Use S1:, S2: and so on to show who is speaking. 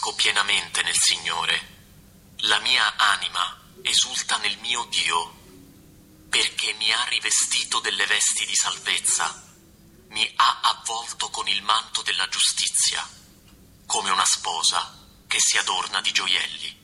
S1: riposisco pienamente nel Signore. La mia anima esulta nel mio Dio, perché mi ha rivestito delle vesti di salvezza, mi ha avvolto con il manto della giustizia, come una sposa che si adorna di gioielli.